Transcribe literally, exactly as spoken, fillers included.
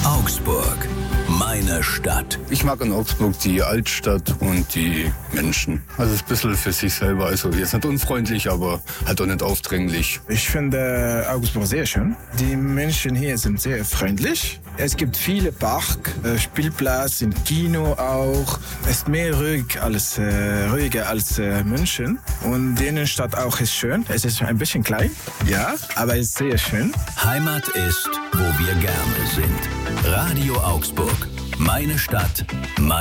Augsburg, meine Stadt. Ich mag in Augsburg die Altstadt und die Menschen. Also es ist ein bisschen für sich selber. Also jetzt nicht unfreundlich, aber halt auch nicht aufdringlich. Ich finde Augsburg sehr schön. Die Menschen hier sind sehr freundlich. Es gibt viele Park, Spielplatz, ein Kino auch. Es ist mehr ruhig als, äh, ruhiger als äh, München. Und die Innenstadt auch ist schön. Es ist ein bisschen klein, ja, aber es ist sehr schön. Heimat ist, wo wir gerne sind. Radio Augsburg, meine Stadt, mein